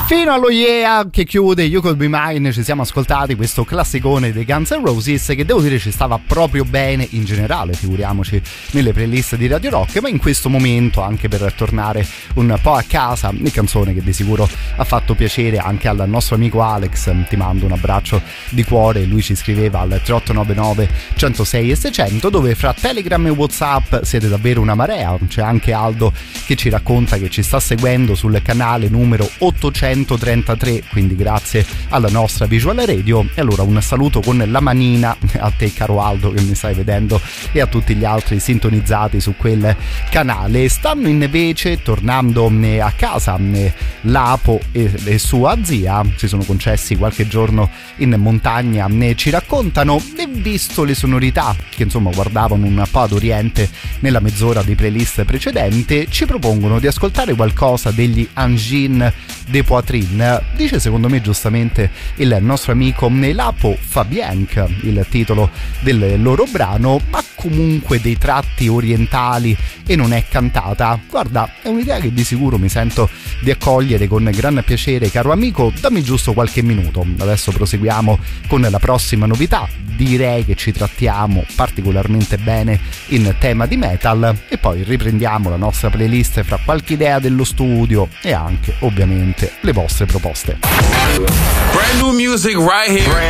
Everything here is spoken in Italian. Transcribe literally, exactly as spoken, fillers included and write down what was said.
Fino allo Yeah che chiude You Could Be Mine ci siamo ascoltati questo classicone dei Guns N' Roses, che devo dire ci stava proprio bene in generale, figuriamoci nelle playlist di Radio Rock, ma in questo momento, anche per tornare un po' a casa, una canzone che di sicuro ha fatto piacere anche al nostro amico Alex. Ti mando un abbraccio di cuore, lui ci scriveva al tre otto nove nove uno zero sei e seicento, dove fra Telegram e WhatsApp siete davvero una marea. C'è anche Aldo che ci racconta che ci sta seguendo sul canale numero ottocentotrentatré, quindi grazie alla nostra Visual Radio. E allora un saluto con la manina a te, caro Aldo, che mi stai vedendo, e a tutti gli altri sintonizzati su quel canale. Stanno invece tornando a casa Lapo e, e sua zia, si sono concessi qualche giorno in montagna, ne ci raccontano, e visto le sonorità che insomma guardavano un po' ad oriente nella mezz'ora di playlist precedente, ci propongono di ascoltare qualcosa degli Engine de Poitrine. Dice secondo me giustamente il nostro amico Lapo Fabienc il titolo del loro brano, ma comunque dei tratti orientali e non è cantata. Guarda, è un'idea che di sicuro mi sento di accogliere con gran piacere, caro amico. Dammi giusto qualche minuto, adesso proseguiamo con la prossima novità. Direi che ci trattiamo particolarmente bene in tema di metal, e poi riprendiamo la nostra playlist fra qualche idea dello studio e anche ovviamente le vostre proposte. Brand new music right here.